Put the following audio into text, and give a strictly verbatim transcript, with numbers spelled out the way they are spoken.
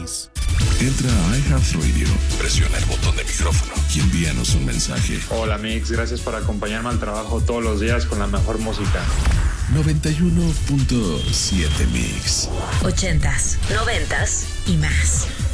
más. Entra a iHeartRadio, presiona el botón de micrófono y envíanos un mensaje. Hola Mix, gracias por acompañarme al trabajo todos los días con la mejor música. noventa y uno punto siete Mix. Ochentas, noventas y más.